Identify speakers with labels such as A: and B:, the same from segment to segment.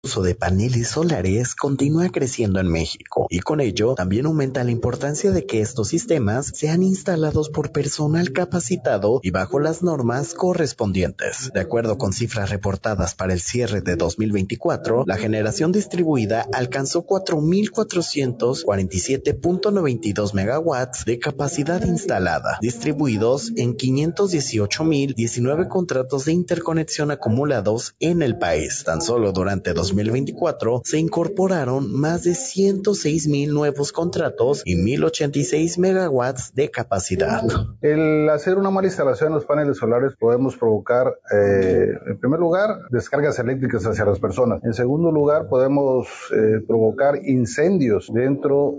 A: uso de paneles solares continúa creciendo en México y con ello también aumenta la importancia de que estos sistemas sean instalados por personal capacitado y bajo las normas correspondientes. De acuerdo con cifras reportadas para el cierre de 2024, la generación distribuida alcanzó 4,447.92 megawatts de capacidad instalada, distribuidos en 518,019 contratos de interconexión acumulados en el país. Tan solo durante 2024 se incorporaron más de 106,000 nuevos contratos y 1,086 megawatts de capacidad.
B: El hacer una mala instalación de los paneles solares podemos provocar, en primer lugar, descargas eléctricas hacia las personas. En segundo lugar, podemos provocar incendios dentro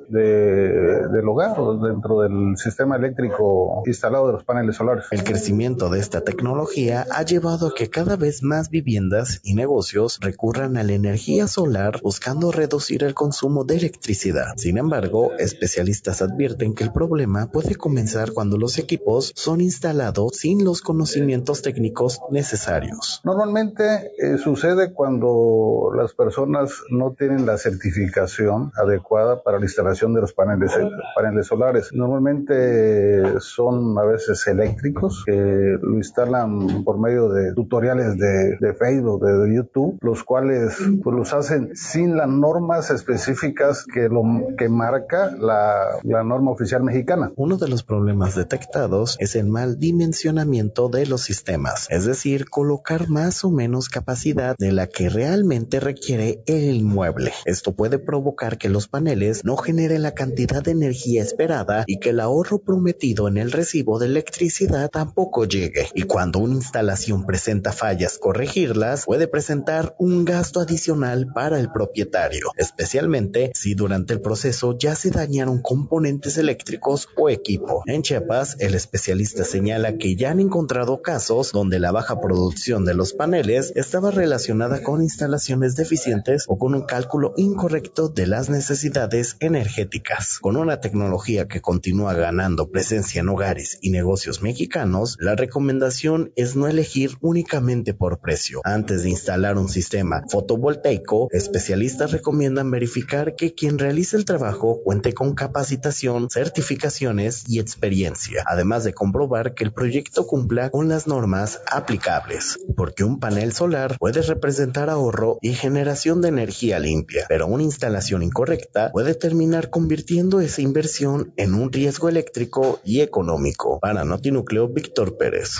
B: del hogar o dentro del sistema eléctrico instalado de los paneles solares.
A: El crecimiento de esta tecnología ha llevado a que cada vez más viviendas y negocios recurran a la energía solar buscando reducir el consumo de electricidad. Sin embargo, especialistas advierten que el problema puede comenzar cuando los equipos son instalados sin los conocimientos técnicos necesarios.
B: Normalmente sucede cuando las personas no tienen la certificación adecuada para la instalación de los paneles solares. Normalmente son a veces eléctricos que lo instalan por medio de tutoriales de Facebook, de YouTube, los cuales pues los hacen sin las normas específicas que marca la norma oficial mexicana.
A: Uno de los problemas detectados es el mal dimensionamiento de los sistemas, es decir, colocar más o menos capacidad de la que realmente requiere el inmueble. Esto puede provocar que los paneles no generen la cantidad de energía esperada y que el ahorro prometido en el recibo de electricidad tampoco llegue. Y cuando una instalación presenta fallas, corregirlas puede presentar un gasto adicional para el propietario, especialmente si durante el proceso ya se dañaron componentes eléctricos o equipo. En Chiapas, el especialista señala que ya han encontrado casos donde la baja producción de los paneles estaba relacionada con instalaciones deficientes o con un cálculo incorrecto de las necesidades energéticas. Con una tecnología que continúa ganando presencia en hogares y negocios mexicanos, la recomendación es no elegir únicamente por precio. Antes de instalar un sistema fotovoltaico, especialistas recomiendan verificar que quien realice el trabajo cuente con capacitación, certificaciones y experiencia, además de comprobar que el proyecto cumpla con las normas aplicables, porque un panel solar puede representar ahorro y generación de energía limpia, pero una instalación incorrecta puede terminar convirtiendo esa inversión en un riesgo eléctrico y económico. Para Notinúcleo, Víctor Pérez.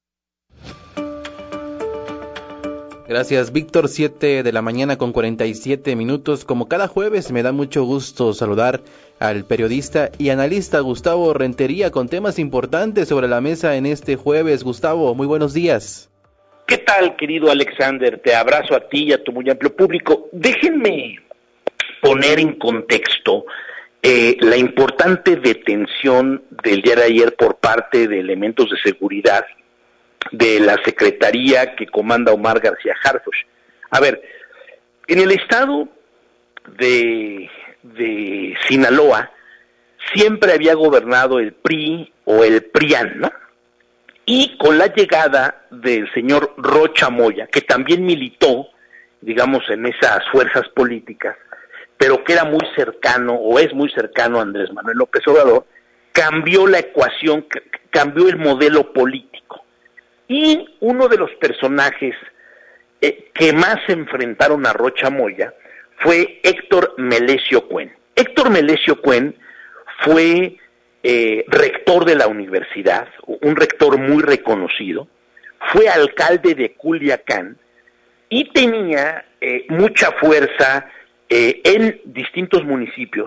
C: Gracias, Víctor. 7 de la mañana con 47 minutos. Como cada jueves, me da mucho gusto saludar al periodista y analista Gustavo Rentería con temas importantes sobre la mesa en este jueves. Gustavo, muy buenos días.
D: ¿Qué tal, querido Alexander? Te abrazo a ti y a tu muy amplio público. Déjenme poner en contexto la importante detención del día de ayer por parte de elementos de seguridad de la secretaría que comanda Omar García Harfuch. A ver, en el estado de Sinaloa siempre había gobernado el PRI o el PRIAN, ¿no? Y con la llegada del señor Rocha Moya, que también militó, digamos, en esas fuerzas políticas, pero que era muy cercano, o es muy cercano a Andrés Manuel López Obrador, cambió la ecuación, cambió el modelo político. Y uno de los personajes que más se enfrentaron a Rocha Moya fue Héctor Melesio Cuen. Héctor Melesio Cuen fue rector de la universidad, un rector muy reconocido, fue alcalde de Culiacán y tenía mucha fuerza en distintos municipios.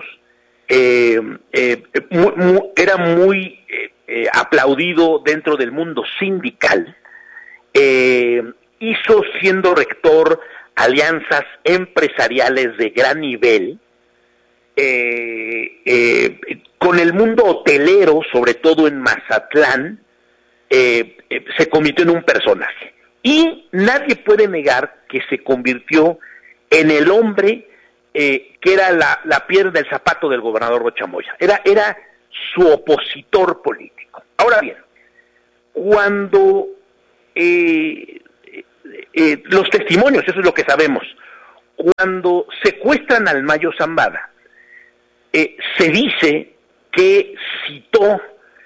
D: Era muy aplaudido dentro del mundo sindical. Hizo, siendo rector, alianzas empresariales de gran nivel con el mundo hotelero, sobre todo en Mazatlán. Se convirtió en un personaje y nadie puede negar que se convirtió en el hombre que era la piedra del zapato del gobernador Rocha Moya. Era su opositor político. Ahora bien, cuando los testimonios, eso es lo que sabemos, cuando secuestran al Mayo Zambada, se dice que citó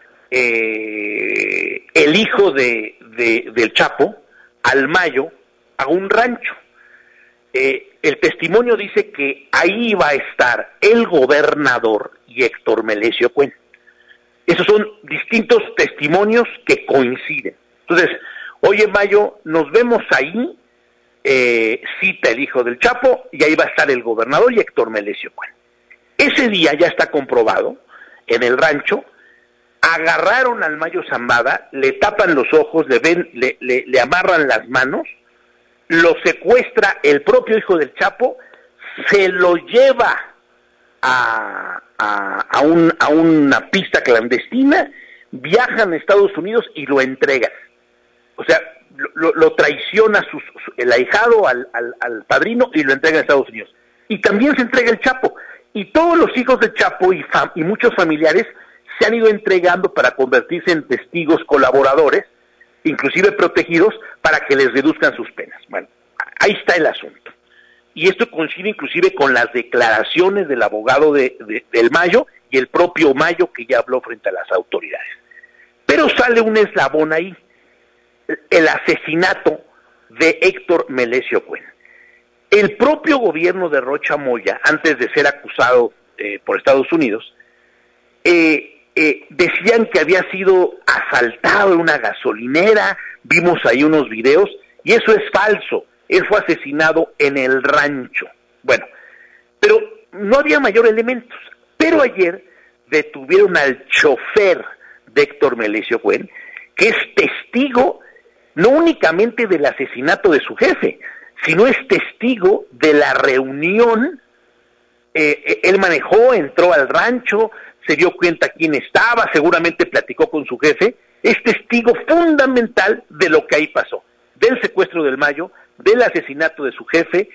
D: el hijo del Chapo al Mayo a un rancho. El testimonio dice que ahí iba a estar el gobernador y Héctor Melesio Cuen. Esos son distintos testimonios que coinciden. Entonces, oye Mayo, nos vemos ahí, cita el hijo del Chapo, y ahí va a estar el gobernador y Héctor Melesio Cuen. Ese día ya está comprobado, en el rancho, agarraron al Mayo Zambada, le tapan los ojos, le amarran las manos, lo secuestra el propio hijo del Chapo, se lo lleva a una pista clandestina, viajan a Estados Unidos y lo entregan. O sea, lo traiciona el ahijado al padrino y lo entrega a Estados Unidos. Y también se entrega el Chapo. Y todos los hijos del Chapo y muchos familiares se han ido entregando para convertirse en testigos colaboradores, inclusive protegidos, para que les reduzcan sus penas. Bueno, ahí está el asunto. Y esto coincide inclusive con las declaraciones del abogado del Mayo y el propio Mayo, que ya habló frente a las autoridades. Pero sale un eslabón ahí, el asesinato de Héctor Melesio Cuen. El propio gobierno de Rocha Moya, antes de ser acusado por Estados Unidos, decían que había sido asaltado en una gasolinera, vimos ahí unos videos, y eso es falso. Él fue asesinado en el rancho. Bueno, pero no había mayor elementos. Pero ayer detuvieron al chofer de Héctor Melesio Cuen, que es testigo no únicamente del asesinato de su jefe, sino es testigo de la reunión. Él manejó, entró al rancho, se dio cuenta quién estaba, seguramente platicó con su jefe, es testigo fundamental de lo que ahí pasó, del secuestro del Mayo, del asesinato de su jefe,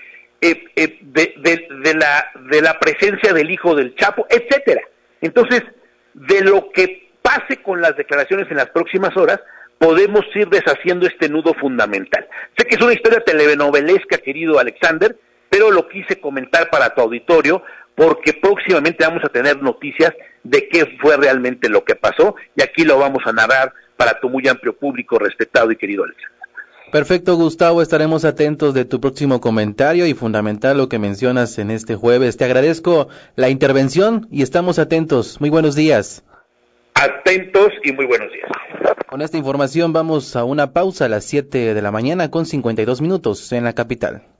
D: de la presencia del hijo del Chapo, etcétera. Entonces, de lo que pase con las declaraciones en las próximas horas, podemos ir deshaciendo este nudo fundamental. Sé que es una historia telenovelesca, querido Alexander, pero lo quise comentar para tu auditorio, porque próximamente vamos a tener noticias de qué fue realmente lo que pasó, y aquí lo vamos a narrar para tu muy amplio público, respetado y querido Alexander.
C: Perfecto, Gustavo, estaremos atentos de tu próximo comentario y fundamental lo que mencionas en este jueves. Te agradezco la intervención y estamos atentos. Muy buenos días.
D: Atentos y muy buenos días.
C: Con esta información vamos a una pausa a las 7 de la mañana con 52 minutos en la capital.